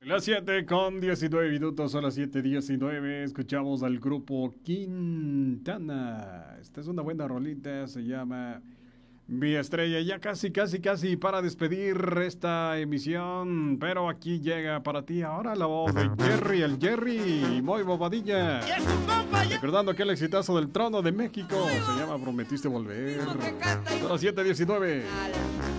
Las 7:19 son las 7:19. Escuchamos al grupo Quintana. Esta es una buena rolita, se llama Mi Estrella. Ya casi para despedir esta emisión. Pero aquí llega para ti ahora la voz de Jerry, el Jerry, muy bobadilla. Recordando que el exitazo del Trono de México se llama Prometiste Volver. Son las 7:19.